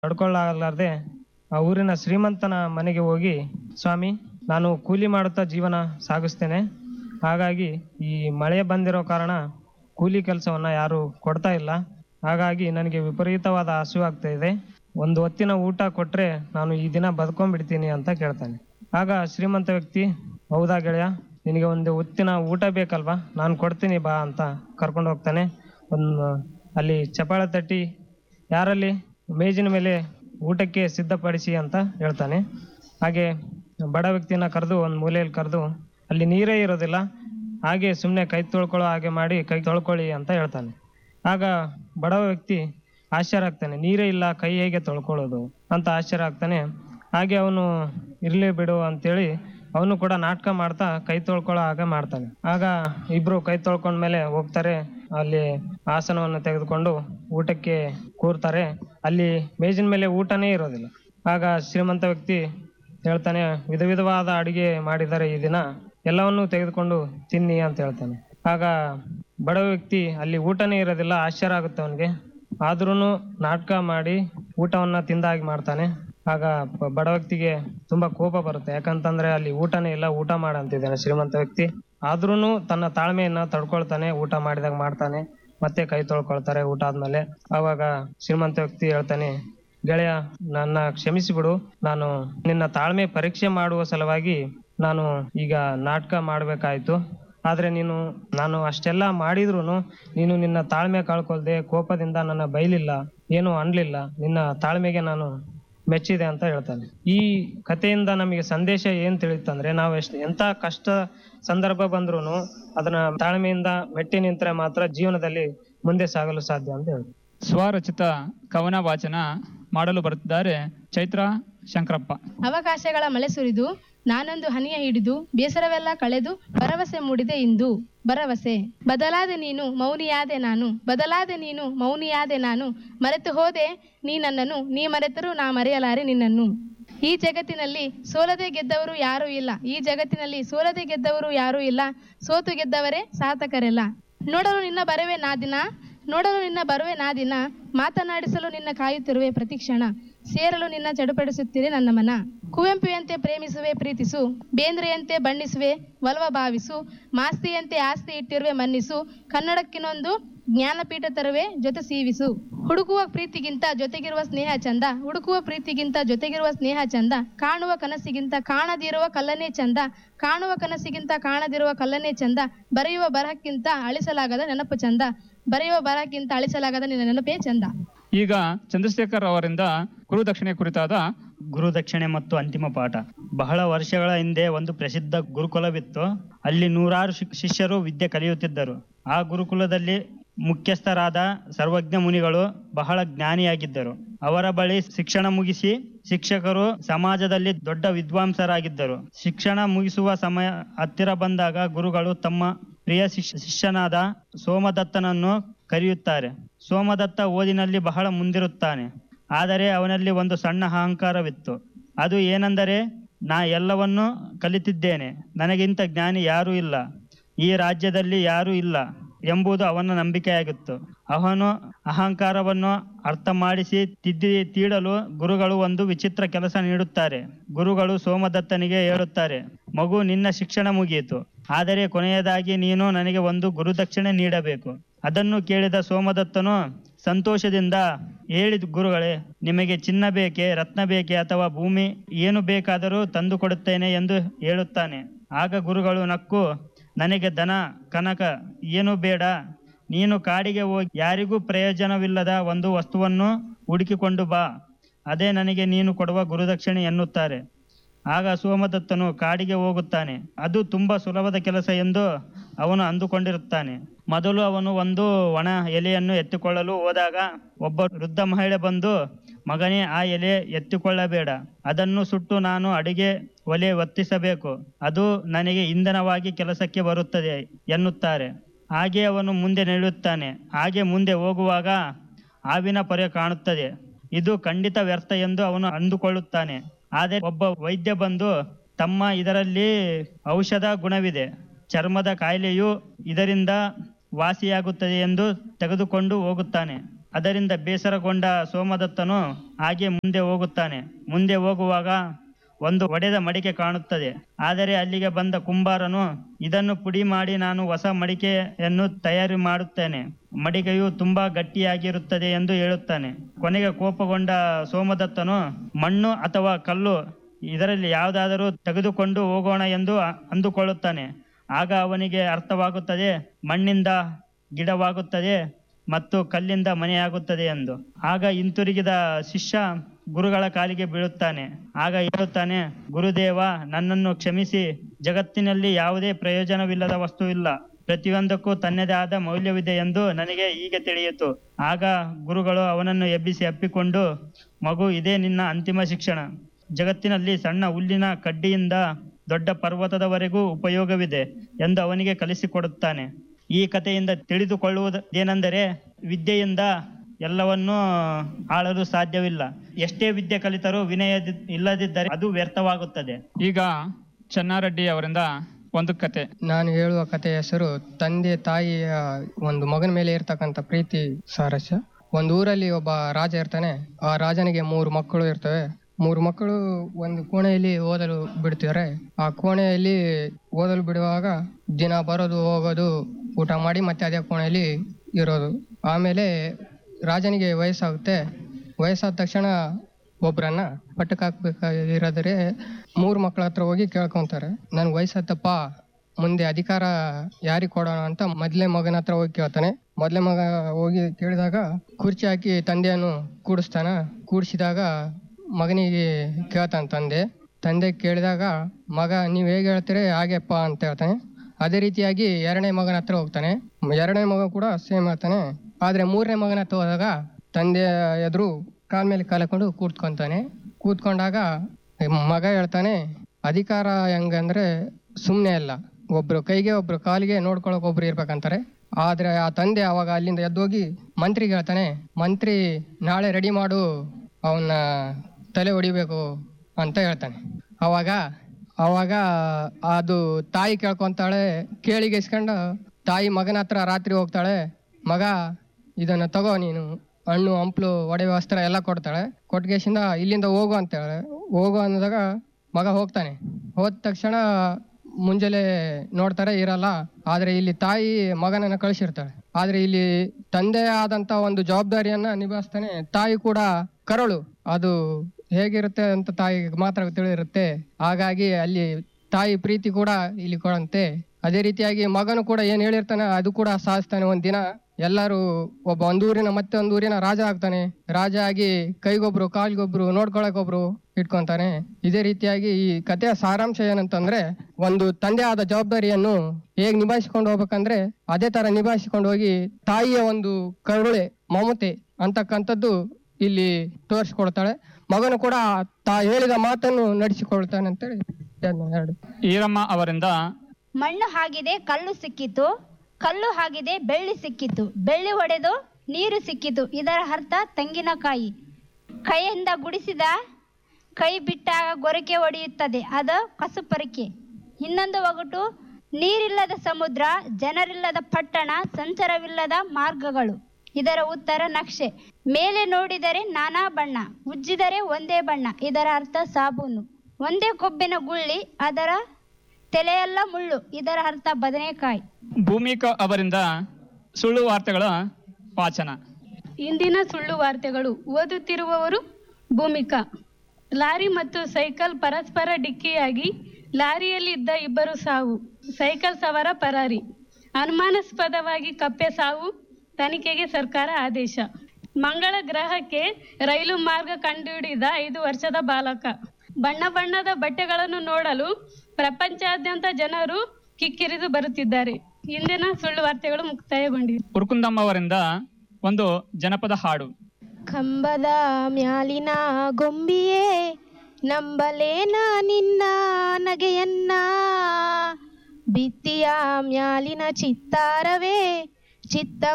ತಡ್ಕೊಳ್ಳಲಾರದೆ ಆ ಊರಿನ ಶ್ರೀಮಂತನ ಮನೆಗೆ ಹೋಗಿ, ಸ್ವಾಮಿ, ನಾನು ಕೂಲಿ ಮಾಡುತ್ತಾ ಜೀವನ ಸಾಗಿಸ್ತೇನೆ. ಹಾಗಾಗಿ ಈ ಮಳೆ ಬಂದಿರೋ ಕಾರಣ ಕೂಲಿ ಕೆಲಸವನ್ನ ಯಾರು ಕೊಡ್ತಾ ಇಲ್ಲ. ಹಾಗಾಗಿ ನನಗೆ ವಿಪರೀತವಾದ ಹಸಿವಾಗ್ತಾ ಇದೆ. ಒಂದು ಹೊತ್ತಿನ ಊಟ ಕೊಟ್ರೆ ನಾನು ಈ ದಿನ ಬದುಕೊಂಡ್ಬಿಡ್ತೀನಿ ಅಂತ ಕೇಳ್ತಾನೆ. ಆಗ ಶ್ರೀಮಂತ ವ್ಯಕ್ತಿ, ಹೌದಾ ಗೆಳೆಯ, ನಿನಗೆ ಒಂದು ಹೊತ್ತಿನ ಊಟ ಬೇಕಲ್ವಾ, ನಾನು ಕೊಡ್ತೀನಿ ಬಾ ಅಂತ ಕರ್ಕೊಂಡು ಹೋಗ್ತಾನೆ. ಅಲ್ಲಿ ಚಪಾಳೆ ತಟ್ಟಿ, ಯಾರಲ್ಲಿ ಮೇಜಿನ ಮೇಲೆ ಊಟಕ್ಕೆ ಸಿದ್ಧಪಡಿಸಿ ಅಂತ ಹೇಳ್ತಾನೆ. ಹಾಗೆ ಬಡ ವ್ಯಕ್ತಿನ ಕರೆದು ಒಂದು ಮೂಲೆಯಲ್ಲಿ ಕರೆದು, ಅಲ್ಲಿ ನೀರೇ ಇರೋದಿಲ್ಲ, ಹಾಗೆ ಸುಮ್ಮನೆ ಕೈ ತೊಳ್ಕೊಳ್ಳೋ ಹಾಗೆ ಮಾಡಿ ಕೈ ತೊಳ್ಕೊಳ್ಳಿ ಅಂತ ಹೇಳ್ತಾನೆ. ಆಗ ಬಡ ವ್ಯಕ್ತಿ ಆಶ್ಚರ್ಯ ಆಗ್ತಾನೆ, ನೀರೇ ಇಲ್ಲ, ಕೈ ಹೇಗೆ ತೊಳ್ಕೊಳ್ಳೋದು ಅಂತ ಆಶ್ಚರ್ಯ ಆಗ್ತಾನೆ. ಹಾಗೆ ಅವನು ಇರ್ಲಿ ಬಿಡು ಅಂತೇಳಿ ಅವನು ಕೂಡ ನಾಟಕ ಮಾಡ್ತಾ ಕೈ ತೊಳ್ಕೊಳ್ಳೋ ಹಾಗೆ ಮಾಡ್ತಾನೆ. ಆಗ ಇಬ್ರು ಕೈ ತೊಳ್ಕೊಂಡ್ಮೇಲೆ ಹೋಗ್ತಾರೆ. ಅಲ್ಲಿ ಆಸನವನ್ನು ತೆಗೆದುಕೊಂಡು ಊಟಕ್ಕೆ ಕೂರ್ತಾರೆ. ಅಲ್ಲಿ ಮೇಜಿನ ಮೇಲೆ ಊಟನೇ ಇರೋದಿಲ್ಲ. ಆಗ ಶ್ರೀಮಂತ ವ್ಯಕ್ತಿ ಹೇಳ್ತಾನೆ, ವಿಧ ವಿಧವಾದ ಅಡಿಗೆ ಮಾಡಿದ್ದಾರೆ ಈ ದಿನ, ಎಲ್ಲವನ್ನೂ ತೆಗೆದುಕೊಂಡು ತಿನ್ನಿ ಅಂತ ಹೇಳ್ತಾನೆ. ಆಗ ಬಡ ವ್ಯಕ್ತಿ, ಅಲ್ಲಿ ಊಟನೇ ಇರೋದಿಲ್ಲ, ಆಶ್ಚರ್ಯ ಆಗುತ್ತೆ ಅವನಿಗೆ. ಆದ್ರೂ ನಾಟಕ ಮಾಡಿ ಊಟವನ್ನ ತಿಂದಾಗಿ ಮಾಡ್ತಾನೆ. ಆಗ ಬಡ ವ್ಯಕ್ತಿಗೆ ತುಂಬಾ ಕೋಪ ಬರುತ್ತೆ. ಯಾಕಂತಂದ್ರೆ ಅಲ್ಲಿ ಊಟನೇ ಇಲ್ಲ, ಊಟ ಮಾಡಂತಿದ್ದಾನೆ ಶ್ರೀಮಂತ ವ್ಯಕ್ತಿ. ಆದ್ರೂ ತನ್ನ ತಾಳ್ಮೆಯನ್ನ ತಡ್ಕೊಳ್ತಾನೆ. ಊಟ ಮಾಡಿದಾಗ ಮಾಡ್ತಾನೆ, ಮತ್ತೆ ಕೈ ತೊಳ್ಕೊಳ್ತಾರೆ ಊಟ ಆದ್ಮೇಲೆ. ಆವಾಗ ಶ್ರೀಮಂತ ವ್ಯಕ್ತಿ ಹೇಳ್ತಾನೆ, ಗೆಳೆಯ, ನನ್ನ ಕ್ಷಮಿಸಿಬಿಡು, ನಾನು ನಿನ್ನ ತಾಳ್ಮೆ ಪರೀಕ್ಷೆ ಮಾಡುವ ಸಲುವಾಗಿ ನಾನು ಈಗ ನಾಟಕ ಮಾಡ್ಬೇಕಾಯ್ತು. ಆದ್ರೆ ನಾನು ಅಷ್ಟೆಲ್ಲ ಮಾಡಿದ್ರು ನೀನು ನಿನ್ನ ತಾಳ್ಮೆ ಕಳ್ಕೊಳ್ದೆ ಕೋಪದಿಂದ ನನ್ನ ಬೈಲಿಲ್ಲ, ಏನು ಅನ್ಲಿಲ್ಲ. ನಿನ್ನ ತಾಳ್ಮೆಗೆ ನಾನು ಮೆಚ್ಚಿದೆ ಅಂತ ಹೇಳ್ತಾನೆ. ಈ ಕಥೆಯಿಂದ ನಮಗೆ ಸಂದೇಶ ಏನ್ ತಿಳಿಯುತ್ತಂದ್ರೆ, ನಾವು ಎಂತ ಕಷ್ಟ ಸಂದರ್ಭ ಬಂದ್ರು ಅದನ್ನ ತಾಳ್ಮೆಯಿಂದ ಮೆಟ್ಟಿ ನಿಂತರೆ ಮಾತ್ರ ಜೀವನದಲ್ಲಿ ಮುಂದೆ ಸಾಗಲು ಸಾಧ್ಯ ಅಂತ ಹೇಳ್ತಾರೆ. ಸ್ವರಚಿತ ಕವನ ವಾಚನ ಮಾಡಲು ಬರುತ್ತಿದ್ದಾರೆ ಚೈತ್ರ ಶಂಕರಪ್ಪ. ಅವಕಾಶಗಳ ಮಳೆ ಸುರಿದು ನಾನೊಂದು ಹನಿಯ ಹಿಡಿದು ಬೇಸರವೆಲ್ಲ ಕಳೆದು ಭರವಸೆ ಮೂಡಿದೆ ಇಂದು. ಭರವಸೆ ಬದಲಾದೆ ನೀನು ಮೌನಿಯಾದೆ ನಾನು, ಬದಲಾದೆ ನೀನು ಮೌನಿಯಾದೆ ನಾನು, ಮರೆತು ಹೋದೆ ನೀ ನನ್ನನ್ನು, ನೀ ಮರೆತರೂ ನಾ ಮರೆಯಲಾರೆ ನಿನ್ನನ್ನು. ಈ ಜಗತ್ತಿನಲ್ಲಿ ಸೋಲದೆ ಗೆದ್ದವರು ಯಾರೂ ಇಲ್ಲ, ಈ ಜಗತ್ತಿನಲ್ಲಿ ಸೋಲದೆ ಗೆದ್ದವರು ಯಾರೂ ಇಲ್ಲ, ಸೋತು ಗೆದ್ದವರೇ ಸಾರ್ಥಕರೆಲ್ಲ. ನೋಡಲು ನಿನ್ನ ಬರುವೆ ನಾ ದಿನ, ನೋಡಲು ನಿನ್ನ ಬರುವೆ ನಾ ದಿನ, ಮಾತನಾಡಿಸಲು ನಿನ್ನ ಕಾಯುತ್ತಿರುವೆ ಪ್ರತಿಕ್ಷಣ, ಸೇರಲು ನಿನ್ನ ಚಡುಪಡಿಸುತ್ತಿದೆ ನನ್ನ ಮನ. ಕುವೆಂಪುವಂತೆ ಪ್ರೇಮಿಸುವೆ ಪ್ರೀತಿಸು, ಬೇಂದ್ರೆಯಂತೆ ಬಣ್ಣಿಸುವೆ ಒಲವ ಭಾವಿಸು, ಮಾಸ್ತಿಯಂತೆ ಆಸ್ತಿ ಇಟ್ಟಿರುವೆ ಮನ್ನಿಸು, ಕನ್ನಡಕ್ಕಿನೊಂದು ಜ್ಞಾನಪೀಠ ತರುವೆ ಜೊತೆ ಸೀವಿಸು. ಹುಡುಕುವ ಪ್ರೀತಿಗಿಂತ ಜೊತೆಗಿರುವ ಸ್ನೇಹ ಚಂದ, ಹುಡುಕುವ ಪ್ರೀತಿಗಿಂತ ಜೊತೆಗಿರುವ ಸ್ನೇಹ ಚಂದ, ಕಾಣುವ ಕನಸಿಗಿಂತ ಕಾಣದಿರುವ ಕಲ್ಲನೇ ಚಂದ, ಕಾಣುವ ಕನಸಿಗಿಂತ ಕಾಣದಿರುವ ಕಲ್ಲನೇ ಚಂದ, ಬರೆಯುವ ಬರಹಕ್ಕಿಂತ ಅಳಿಸಲಾಗದ ನೆನಪು ಚಂದ, ಬರೆಯುವ ಬರಹಕ್ಕಿಂತ ಅಳಿಸಲಾಗದ ನಿನ್ನ ನೆನಪೇ ಚಂದ. ಈಗ ಚಂದ್ರಶೇಖರ್ ಅವರಿಂದ ಗುರುದಕ್ಷಿಣೆ ಕುರಿತಾದ ಗುರುದಕ್ಷಿಣೆ ಮತ್ತು ಅಂತಿಮ ಪಾಠ. ಬಹಳ ವರ್ಷಗಳ ಹಿಂದೆ ಒಂದು ಪ್ರಸಿದ್ಧ ಗುರುಕುಲವಿತ್ತು. ಅಲ್ಲಿ ನೂರಾರು ಶಿಷ್ಯರು ವಿದ್ಯೆ ಕಲಿಯುತ್ತಿದ್ದರು. ಆ ಗುರುಕುಲದಲ್ಲಿ ಮುಖ್ಯಸ್ಥರಾದ ಸರ್ವಜ್ಞ ಮುನಿಗಳು ಬಹಳ ಜ್ಞಾನಿಯಾಗಿದ್ದರು. ಅವರ ಬಳಿ ಶಿಕ್ಷಣ ಮುಗಿಸಿ ಶಿಕ್ಷಕರು ಸಮಾಜದಲ್ಲಿ ದೊಡ್ಡ ವಿದ್ವಾಂಸರಾಗಿದ್ದರು. ಶಿಕ್ಷಣ ಮುಗಿಸುವ ಸಮಯ ಹತ್ತಿರ ಬಂದಾಗ ಗುರುಗಳು ತಮ್ಮ ಪ್ರಿಯ ಶಿಷ್ಯನಾದ ಸೋಮದತ್ತನನ್ನು ಕರೆಯುತ್ತಾರೆ. ಸೋಮದತ್ತ ಓದಿನಲ್ಲಿ ಬಹಳ ಮುಂದಿರುತ್ತಾನೆ. ಆದರೆ ಅವನಲ್ಲಿ ಒಂದು ಸಣ್ಣ ಅಹಂಕಾರವಿತ್ತು. ಅದು ಏನೆಂದರೆ, ನಾ ಎಲ್ಲವನ್ನೂ ಕಲಿತಿದ್ದೇನೆ, ನನಗಿಂತ ಜ್ಞಾನಿ ಯಾರೂ ಇಲ್ಲ, ಈ ರಾಜ್ಯದಲ್ಲಿ ಯಾರೂ ಇಲ್ಲ ಎಂಬುದು ಅವನ ನಂಬಿಕೆಯಾಗಿತ್ತು. ಅವನು ಅಹಂಕಾರವನ್ನು ಅರ್ಥ ಮಾಡಿಸಿ ತೀಡಲು ಗುರುಗಳು ಒಂದು ವಿಚಿತ್ರ ಕೆಲಸ ನೀಡುತ್ತಾರೆ. ಗುರುಗಳು ಸೋಮದತ್ತನಿಗೆ ಹೇಳುತ್ತಾರೆ, ಮಗು, ನಿನ್ನ ಶಿಕ್ಷಣ ಮುಗಿಯಿತು, ಆದರೆ ಕೊನೆಯದಾಗಿ ನೀನು ನನಗೆ ಒಂದು ಗುರುದಕ್ಷಿಣೆ ನೀಡಬೇಕು. ಅದನ್ನು ಕೇಳಿದ ಸೋಮದತ್ತನು ಸಂತೋಷದಿಂದ, ಹೇಳಿದ ಗುರುಗಳೇ, ನಿಮಗೆ ಚಿನ್ನ ಬೇಕೆ, ರತ್ನ ಬೇಕೆ ಅಥವಾ ಭೂಮಿ ಏನು ಬೇಕಾದರೂ ತಂದು ಕೊಡುತ್ತೇನೆ ಎಂದು ಹೇಳುತ್ತಾನೆ. ಆಗ ಗುರುಗಳು ನಕ್ಕು, ನನಗೆ ದನ ಕನಕ ಏನು ಬೇಡ, ನೀನು ಕಾಡಿಗೆ ಹೋಗಿ ಯಾರಿಗೂ ಪ್ರಯೋಜನವಿಲ್ಲದ ಒಂದು ವಸ್ತುವನ್ನು ಹುಡುಕಿಕೊಂಡು ಬಾ, ಅದೇ ನನಗೆ ನೀನು ಕೊಡುವ ಗುರುದಕ್ಷಿಣೆ ಎನ್ನುತ್ತಾರೆ. ಆಗ ಸೋಮದತ್ತನು ಕಾಡಿಗೆ ಹೋಗುತ್ತಾನೆ. ಅದು ತುಂಬಾ ಸುಲಭದ ಕೆಲಸ ಎಂದು ಅವನು ಅಂದುಕೊಂಡಿರುತ್ತಾನೆ. ಮೊದಲು ಅವನು ಒಂದು ಒಣ ಎಲೆಯನ್ನು ಎತ್ತಿಕೊಳ್ಳಲು ಹೋದಾಗ ಒಬ್ಬ ವೃದ್ಧ ಮಹಿಳೆ ಬಂದು, ಮಗನೇ, ಆ ಎಲೆ ಎತ್ತಿಕೊಳ್ಳಬೇಡ, ಅದನ್ನು ಸುಟ್ಟು ನಾನು ಅಡಿಗೆ ಒಲೆ ಹೊತ್ತಿಸಬೇಕು, ಅದು ನನಗೆ ಇಂಧನವಾಗಿ ಕೆಲಸಕ್ಕೆ ಬರುತ್ತದೆ ಎನ್ನುತ್ತಾರೆ. ಹಾಗೆ ಅವನು ಮುಂದೆ ನಡೆಯುತ್ತಾನೆ. ಹಾಗೆ ಮುಂದೆ ಹೋಗುವಾಗ ಹಾವಿನ ಪೊರೆ ಕಾಣುತ್ತದೆ. ಇದು ಖಂಡಿತ ವ್ಯರ್ಥ ಎಂದು ಅವನು ಅಂದುಕೊಳ್ಳುತ್ತಾನೆ. ಆದರೆ ಒಬ್ಬ ವೈದ್ಯ ಬಂದು, ತಮ್ಮ ಇದರಲ್ಲಿ ಔಷಧ ಗುಣವಿದೆ, ಚರ್ಮದ ಕಾಯಿಲೆಯು ಇದರಿಂದ ವಾಸಿಯಾಗುತ್ತದೆ ಎಂದು ತೆಗೆದುಕೊಂಡು ಹೋಗುತ್ತಾನೆ. ಅದರಿಂದ ಬೇಸರಗೊಂಡ ಸೋಮದತ್ತನು ಹಾಗೆ ಮುಂದೆ ಹೋಗುತ್ತಾನೆ. ಮುಂದೆ ಹೋಗುವಾಗ ಒಂದು ಒಡೆದ ಮಡಿಕೆ ಕಾಣುತ್ತದೆ. ಆದರೆ ಅಲ್ಲಿಗೆ ಬಂದ ಕುಂಬಾರನು, ಇದನ್ನು ಪುಡಿ ಮಾಡಿ ನಾನು ಹೊಸ ಮಡಿಕೆಯನ್ನು ತಯಾರಿ ಮಾಡುತ್ತೇನೆ, ಮಡಿಕೆಯು ತುಂಬಾ ಗಟ್ಟಿಯಾಗಿರುತ್ತದೆ ಎಂದು ಹೇಳುತ್ತಾನೆ. ಕೊನೆಗೆ ಕೋಪಗೊಂಡ ಸೋಮದತ್ತನು ಮಣ್ಣು ಅಥವಾ ಕಲ್ಲು ಇದರಲ್ಲಿ ಯಾವುದಾದರೂ ತೆಗೆದುಕೊಂಡು ಹೋಗೋಣ ಎಂದು ಅಂದುಕೊಳ್ಳುತ್ತಾನೆ. ಆಗ ಅವನಿಗೆ ಅರ್ಥವಾಗುತ್ತದೆ, ಮಣ್ಣಿಂದ ಗಿಡವಾಗುತ್ತದೆ ಮತ್ತು ಕಲ್ಲಿಂದ ಮನೆಯಾಗುತ್ತದೆ ಎಂದು. ಆಗ ಹಿಂತಿರುಗಿದ ಶಿಷ್ಯ ಗುರುಗಳ ಕಾಲಿಗೆ ಬೀಳುತ್ತಾನೆ. ಆಗ ಹೇಳುತ್ತಾನೆ, ಗುರುದೇವ, ನನ್ನನ್ನು ಕ್ಷಮಿಸಿ. ಜಗತ್ತಿನಲ್ಲಿ ಯಾವುದೇ ಪ್ರಯೋಜನವಿಲ್ಲದ ವಸ್ತು ಇಲ್ಲ, ಪ್ರತಿಯೊಂದಕ್ಕೂ ತನ್ನದೇ ಆದ ಮೌಲ್ಯವಿದೆ ಎಂದು ನನಗೆ ಈಗ ತಿಳಿಯಿತು. ಆಗ ಗುರುಗಳು ಅವನನ್ನು ಎಬ್ಬಿಸಿ ಅಪ್ಪಿಕೊಂಡು, ಮಗು, ಇದೇ ನಿನ್ನ ಅಂತಿಮ ಶಿಕ್ಷಣ. ಜಗತ್ತಿನಲ್ಲಿ ಸಣ್ಣ ಹುಲ್ಲಿನ ಕಡ್ಡಿಯಿಂದ ದೊಡ್ಡ ಪರ್ವತದವರೆಗೂ ಉಪಯೋಗವಿದೆ ಎಂದು ಅವನಿಗೆ ಕಲಿಸಿಕೊಡುತ್ತಾನೆ. ಈ ಕಥೆಯಿಂದ ತಿಳಿದುಕೊಳ್ಳುವುದೇನೆಂದರೆ, ವಿದ್ಯೆಯಿಂದ ಎಲ್ಲವನ್ನೂ ಆಳಲು ಸಾಧ್ಯವಿಲ್ಲ. ಎಷ್ಟೇ ವಿದ್ಯೆ ಕಲಿತರೂ ವಿನಯ ಇಲ್ಲದಿದ್ದರೆ ಅದು ವ್ಯರ್ಥವಾಗುತ್ತದೆ. ಈಗ ಚೆನ್ನಾರೆಡ್ಡಿ ಅವರಿಂದ ಒಂದು ಕತೆ. ನಾನು ಹೇಳುವ ಕಥೆಯ ಹೆಸರು ತಂದೆ ತಾಯಿಯ ಒಂದು ಮಗನ ಮೇಲೆ ಇರ್ತಕ್ಕಂಥ ಪ್ರೀತಿ ಸಾರಸ್ಯ. ಒಂದು ಊರಲ್ಲಿ ಒಬ್ಬ ರಾಜ ಇರ್ತಾನೆ. ಆ ರಾಜನಿಗೆ 3 ಮಕ್ಕಳು ಇರ್ತವೆ. 3 ಮಕ್ಕಳು ಒಂದು ಕೋಣೆಯಲ್ಲಿ ಓದಲು ಬಿಡ್ತಿದ್ದಾರೆ. ಆ ಕೋಣೆಯಲ್ಲಿ ಓದಲು ಬಿಡುವಾಗ ದಿನ ಬರೋದು ಹೋಗೋದು, ಊಟ ಮಾಡಿ ಮತ್ತೆ ಅದೇ ಕೋಣೆಯಲ್ಲಿ ಇರೋದು. ಆಮೇಲೆ ರಾಜನಿಗೆ ವಯಸ್ಸಾಗುತ್ತೆ. ವಯಸ್ಸಾದ ತಕ್ಷಣ ಒಬ್ಬರನ್ನ ಪಟ್ಟಕ್ಕೆ ಹಾಕ್ಬೇಕಾಗಿರೋದ್ರೆ 3 ಮಕ್ಕಳ ಹತ್ರ ಹೋಗಿ ಕೇಳ್ಕೊಂತಾರೆ, ನನ್ಗೆ ವಯಸ್ಸಾತಪ್ಪ, ಮುಂದೆ ಅಧಿಕಾರ ಯಾರಿಗೆ ಕೊಡೋಣ ಅಂತ ಮೊದಲೇ ಮಗನ ಹತ್ರ ಹೋಗಿ ಕೇಳ್ತಾನೆ. ಮೊದಲೇ ಮಗ ಹೋಗಿ ಕೇಳಿದಾಗ ಕುರ್ಚಿ ಹಾಕಿ ತಂದೆಯನ್ನು ಕೂಡಿಸ್ತಾನ. ಕೂಡಿಸಿದಾಗ ಮಗನಿಗೆ ಕೇಳ್ತಾನೆ ತಂದೆ ಕೇಳಿದಾಗ ಮಗ, ನೀವು ಹೇಗೆ ಹೇಳ್ತೀರಿ ಹಾಗೆಪ್ಪ ಅಂತ ಹೇಳ್ತಾನೆ. ಅದೇ ರೀತಿಯಾಗಿ 2ನೇ ಮಗನ ಹತ್ರ ಹೋಗ್ತಾನೆ. 2ನೇ ಮಗ ಕೂಡ ಸೇಮ್ ಹೇಳ್ತಾನೆ. ಆದ್ರೆ 3ನೇ ಮಗನ ಹತ್ರ ಹೋದಾಗ ತಂದೆ ಎದುರು ಕಾಲ ಮೇಲೆ ಕಾಲಕೊಂಡು ಕೂತ್ಕೊಂತಾನೆ. ಕೂತ್ಕೊಂಡಾಗ ಮಗ ಹೇಳ್ತಾನೆ, ಅಧಿಕಾರ ಹೆಂಗಂದ್ರೆ ಸುಮ್ಮನೆ ಅಲ್ಲ, ಒಬ್ರು ಕೈಗೆ ಒಬ್ರು ಕಾಲಿಗೆ ನೋಡ್ಕೊಳಕ್ ಒಬ್ರು ಇರ್ಬೇಕಂತಾರೆ. ಆದ್ರೆ ಆ ತಂದೆ ಅವಾಗ ಅಲ್ಲಿಂದ ಎದ್ದೋಗಿ ಮಂತ್ರಿಗೆ ಹೇಳ್ತಾನೆ, ಮಂತ್ರಿ ನಾಳೆ ರೆಡಿ ಮಾಡು, ಅವನ್ನ ತಲೆ ಹೊಡಿಬೇಕು ಅಂತ ಹೇಳ್ತಾನೆ. ಅವಾಗ ಅದು ತಾಯಿ ಕೇಳ್ಕೊಂತಾಳೆ. ಕೇಳಿಗೆಸ್ಕೊಂಡು ತಾಯಿ ಮಗನ ಹತ್ರ ರಾತ್ರಿ ಹೋಗ್ತಾಳೆ. ಮಗ, ಇದನ್ನ ತಗೋ, ನೀನು ಹಣ್ಣು ಹಂಪ್ಲು ಒಡೆ ವಸ್ತ್ರ ಎಲ್ಲ ಕೊಡ್ತಾಳೆ. ಕೊಟ್ಗೆಸಿಂದ ಇಲ್ಲಿಂದ ಹೋಗು ಅಂತೇಳೆ. ಹೋಗು ಅಂದಾಗ ಮಗ ಹೋಗ್ತಾನೆ. ಹೋದ ತಕ್ಷಣ ಮುಂಜಾನೆ ನೋಡ್ತಾರೆ, ಇರಲ್ಲ. ಆದ್ರೆ ಇಲ್ಲಿ ತಾಯಿ ಮಗನನ್ನ ಕಳಿಸಿರ್ತಾಳೆ. ಆದ್ರೆ ಇಲ್ಲಿ ತಂದೆ ಆದಂತ ಒಂದು ಜವಾಬ್ದಾರಿಯನ್ನ ನಿಭಾಯಿಸ್ತಾನೆ. ತಾಯಿ ಕೂಡ ಕರಳು, ಅದು ಹೇಗಿರುತ್ತೆ ಅಂತ ತಾಯಿಗೆ ಮಾತ್ರ ತಿಳಿದಿರುತ್ತೆ. ಹಾಗಾಗಿ ಅಲ್ಲಿ ತಾಯಿ ಪ್ರೀತಿ ಕೂಡ ಇಲ್ಲಿ ಕೊಡಂತೆ. ಅದೇ ರೀತಿಯಾಗಿ ಮಗನು ಕೂಡ ಏನ್ ಹೇಳಿರ್ತಾನೆ ಅದು ಕೂಡ ಸಾಧಿಸ್ತಾನೆ. ಒಂದಿನ ಎಲ್ಲರೂ ಒಂದು ಊರಿನ ಮತ್ತೆ ಒಂದು ಊರಿನ ರಾಜ ಆಗ್ತಾನೆ. ರಾಜ ಆಗಿ ಕೈಗೊಬ್ರು ಕಾಲ್ಗೊಬ್ರು ನೋಡ್ಕೊಳಕೊಬ್ರು ಇಟ್ಕೊಂತಾನೆ. ಇದೇ ರೀತಿಯಾಗಿ ಈ ಕಥೆಯ ಸಾರಾಂಶ ಏನಂತಂದ್ರೆ, ಒಂದು ತಂದೆ ಆದ ಜವಾಬ್ದಾರಿಯನ್ನು ಹೇಗ್ ನಿಭಾಯಿಸಿಕೊಂಡು ಹೋಗ್ಬೇಕಂದ್ರೆ ಅದೇ ತರ ನಿಭಾಯಿಸಿಕೊಂಡು ಹೋಗಿ ತಾಯಿಯ ಒಂದು ಕರುಣೆ, ಮಮತೆ ಅಂತಕ್ಕಂಥದ್ದು ಇಲ್ಲಿ ತೋರಿಸ್ಕೊಡ್ತಾಳೆ. ಮಗನು ಕೂಡ ಹೇಳಿದ ಮಾತನ್ನು ನಡೆಸಿಕೊಳ್ತಾನೆ ಅಂತೇಳಿ 2 ಈರಮ್ಮ ಅವರಿಂದ, ಮಣ್ಣು ಹಾಗಿದೆ ಕಲ್ಲು ಸಿಕ್ಕಿತು, ಕಲ್ಲು ಹಾಗಿದೆ ಬೆಳ್ಳಿ ಸಿಕ್ಕಿತು, ಬೆಳ್ಳಿ ಹೊಡೆದು ನೀರು ಸಿಕ್ಕಿತು. ಇದರ ಅರ್ಥ ತೆಂಗಿನಕಾಯಿ. ಕೈಯಿಂದ ಗುಡಿಸಿದ ಕೈ ಬಿಟ್ಟಾಗ ಗೊರಕೆ ಹೊಡೆಯುತ್ತದೆ, ಅದು ಕಸುಪರಿಕೆ. ಇನ್ನೊಂದು ಒಗಟು, ನೀರಿಲ್ಲದ ಸಮುದ್ರ, ಜನರಿಲ್ಲದ ಪಟ್ಟಣ, ಸಂಚಾರವಿಲ್ಲದ ಮಾರ್ಗಗಳು. ಇದರ ಉತ್ತರ ನಕ್ಷೆ. ಮೇಲೆ ನೋಡಿದರೆ ನಾನಾ ಬಣ್ಣ, ಉಜ್ಜಿದರೆ ಒಂದೇ ಬಣ್ಣ. ಇದರ ಅರ್ಥ ಸಾಬೂನು. ಒಂದೇ ಕೊಬ್ಬಿನ ಗುಳ್ಳಿ, ಅದರ ತಲೆಯೆಲ್ಲ ಮುಳ್ಳು. ಇದರ ಅರ್ಥ ಬದನೆಕಾಯಿ. ಭೂಮಿಕಾ ಅವರಿಂದ ಸುಳ್ಳು ವಾರ್ತೆಗಳ ವಾಚನ. ಇಂದಿನ ಸುಳ್ಳು ವಾರ್ತೆಗಳು. ಓದುತ್ತಿರುವವರು ಭೂಮಿಕಾ. ಲಾರಿ ಮತ್ತು ಸೈಕಲ್ ಪರಸ್ಪರ ಡಿಕ್ಕಿಯಾಗಿ ಲಾರಿಯಲ್ಲಿದ್ದ 2 ಸಾವು, ಸೈಕಲ್ ಸವಾರ ಪರಾರಿ. ಅನುಮಾನಾಸ್ಪದವಾಗಿ ಕಪ್ಪೆ ಸಾವು, ತನಿಖೆಗೆ ಸರ್ಕಾರ ಆದೇಶ. ಮಂಗಳ ಗ್ರಹಕ್ಕೆ ರೈಲು ಮಾರ್ಗ ಕಂಡುಹಿಡಿದ 5 ವರ್ಷದ ಬಾಲಕ. ಬಣ್ಣ ಬಣ್ಣದ ಬಟ್ಟೆಗಳನ್ನು ನೋಡಲು ಪ್ರಪಂಚಾದ್ಯಂತ ಜನರು ಕಿಕ್ಕಿರಿದು ಬರುತ್ತಿದ್ದಾರೆ. ಇಂದಿನ ಸುಳ್ಳು ವಾರ್ತೆಗಳು ಮುಕ್ತಾಯಗೊಂಡಿವೆ. ಉರ್ಕುಂದಮ್ಮ ಅವರಿಂದ ಒಂದು ಜನಪದ ಹಾಡು. ಕಂಬದ ಮ್ಯಾಲಿನ ಗೊಂಬಿಯೇ, ನಂಬಲೇನ ನಿನ್ನ ನಗೆಯನ್ನ, ಭಿತ್ತಿಯ ಮ್ಯಾಲಿನ ಚಿತ್ತಾರವೇ ಚಿತ್ತ